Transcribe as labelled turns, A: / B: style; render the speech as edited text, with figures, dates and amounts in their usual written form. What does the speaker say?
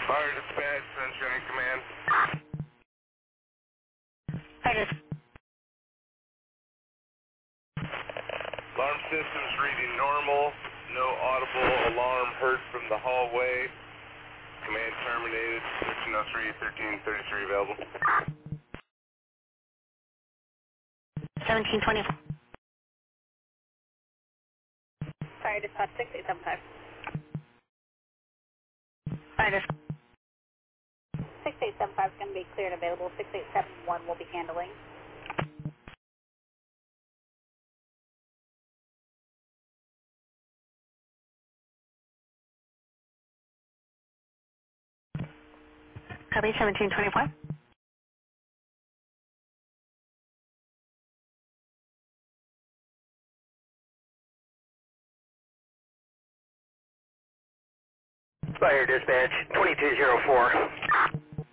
A: Fire dispatch, Sunshine Command.
B: Fire
A: Alarm systems reading normal. No audible alarm heard from the hallway. Command terminated. 1303, 1333 available.
B: 1724.
C: Fire dispatch 6875.
B: Fire dispatch.
C: 6875 is going to be cleared and available. 6871 will be handling.
B: Copy 1724.
D: Fire dispatch 2204.